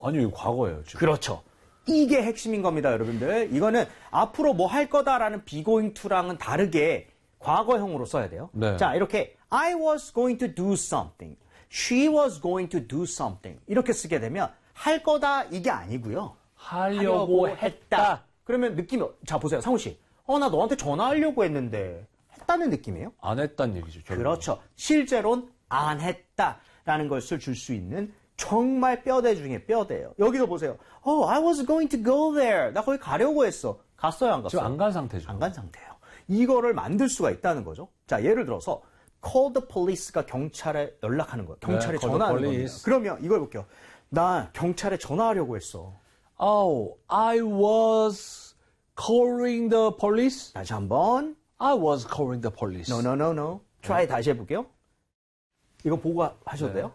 아니, 이거 과거예요, 지금. 그렇죠. 이게 핵심인 겁니다, 여러분들. 이거는 앞으로 뭐 할 거다라는 be going to랑은 다르게 과거형으로 써야 돼요. 네. 자, 이렇게 I was going to do something. She was going to do something. 이렇게 쓰게 되면 할 거다 이게 아니고요. 하려고 했다. 그러면 느낌이 자 보세요, 상우 씨. 나 너한테 전화하려고 했는데 했다는 느낌이에요? 안 했다는 얘기죠. 결국은. 그렇죠. 실제로는 안 했다라는 것을 줄 수 있는 정말 뼈대 중에 뼈대예요. 여기도 보세요. I was going to go there. 나 거기 가려고 했어. 갔어요, 안 갔어요? 지금 안 간 상태죠. 안 간 상태예요. 이거를 만들 수가 있다는 거죠. 자, 예를 들어서 call the police가 경찰에 연락하는 거예요. 경찰에 call the 전화하는 겁니다. police. 그러면 이걸 볼게요. 나 경찰에 전화하려고 했어. Oh, I was calling the police. 다시 한번. I was calling the police. No. try 다시 해볼게요. 이거 보고 하셔도 돼요?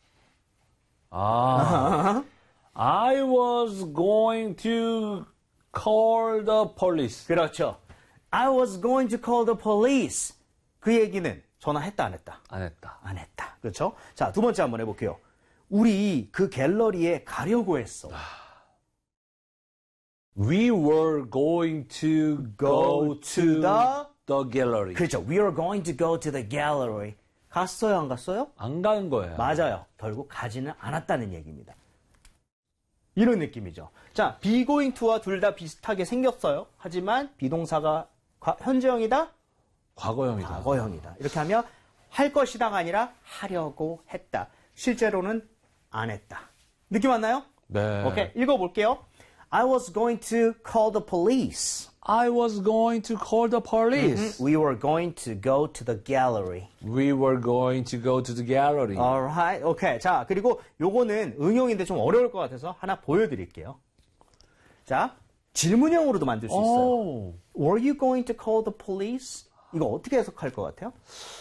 I was going to call the police. 그렇죠. I was going to call the police. 그 얘기는 전화했다, 안 했다? 안 했다. 안 했다. 그렇죠? 자, 두 번째 한번 해볼게요. 우리 그 갤러리에 가려고 했어. We were going to go to the gallery. 그렇죠. We are going to go to the gallery. 갔어요, 안 갔어요? 안 가는 거예요. 맞아요. 결국 가지는 않았다는 얘기입니다. 이런 느낌이죠. 자, be going to와 둘 다 비슷하게 생겼어요. 하지만 비동사가 현재형이다? 과거형이다. 과거형이다. 이렇게 하면 할 것이다가 아니라 하려고 했다. 실제로는 안 했다. 느낌 왔나요? 네. 오케이, 읽어볼게요. I was going to call the police. I was going to call the police. We were going to go to the gallery. We were going to go to the gallery. Alright, 오케이. 자, 그리고 요거는 응용인데 좀 어려울 것 같아서 하나 보여드릴게요. 자, 질문형으로도 만들 수 있어요. Were you going to call the police? 이거 어떻게 해석할 것 같아요?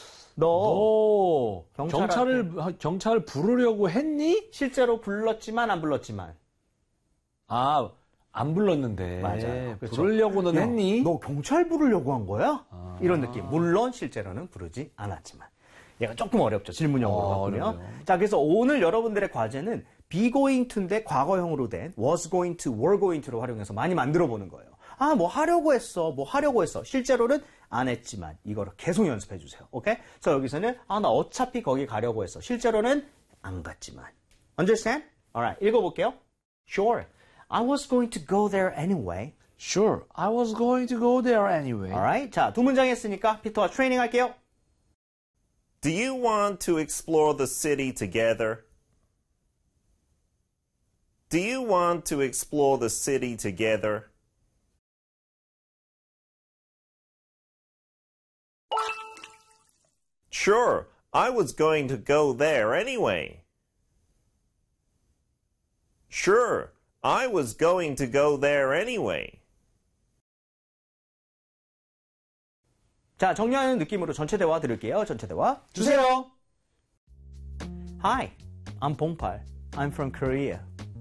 너 경찰을 부르려고 했니? 실제로 불렀지만 안 불렀지만. 안 불렀는데. 맞아요. 그렇죠. 부르려고는 했니? 너 경찰 부르려고 한 거야? 이런 느낌. 물론 실제로는 부르지 않았지만. 얘가 조금 어렵죠. 질문형으로 바꾸면. 어려워요. 자, 그래서 오늘 여러분들의 과제는 be going to인데 과거형으로 된 was going to, were going to를 활용해서 많이 만들어 보는 거예요. 뭐 하려고 했어. 실제로는 안 했지만 이거를 계속 연습해 주세요. 오케이? 그래서 여기서는 나 어차피 거기 가려고 했어. 실제로는 안 갔지만. Understand? Alright. 읽어볼게요. Sure. I was going to go there anyway. Sure, I was going to go there anyway. Alright. 자, 두 문장 했으니까 피터와 트레이닝 할게요. Do you want to explore the city together? Do you want to explore the city together? Sure, I was going to go there anyway. Sure, I was going to go there anyway. 자, 정리하는 느낌으로 전체 대화 들을게요. 전체 대화 주세요. Hi, I'm 봉팔. I'm from Korea.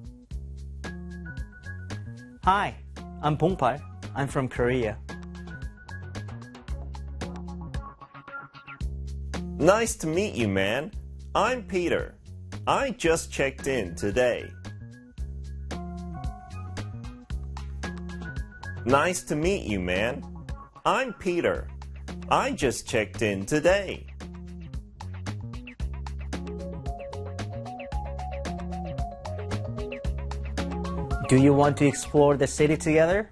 Hi, I'm 봉팔. I'm from Korea. Nice to meet you, man. I'm Peter. I just checked in today. Nice to meet you, man. I'm Peter. I just checked in today. Do you want to explore the city together?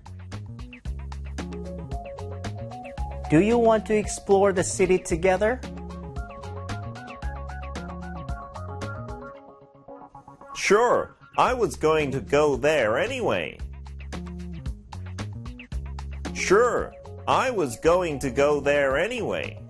Do you want to explore the city together? Sure, I was going to go there anyway. Sure, I was going to go there anyway.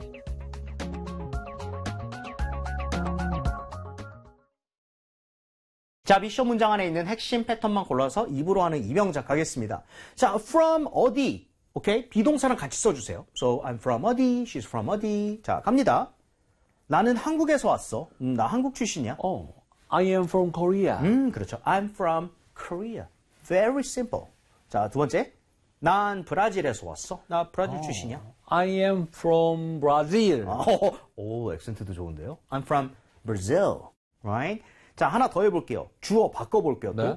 자, 미션 문장 안에 있는 핵심 패턴만 골라서 입으로 하는 이명작 가겠습니다. 자, from 어디, 오케이? 비동사랑 같이 써주세요. So, I'm from 어디, she's from 어디. 자, 갑니다. 나는 한국에서 왔어. 나 한국 출신이야. I am from Korea. 그렇죠. I'm from Korea. Very simple. 자, 두 번째. 난 브라질에서 왔어. 나 브라질 출신이야. I am from Brazil. 오, 액센트도 좋은데요. I'm from Brazil. Right? 자, 하나 더 해볼게요. 주어 바꿔볼게요. 또. 네.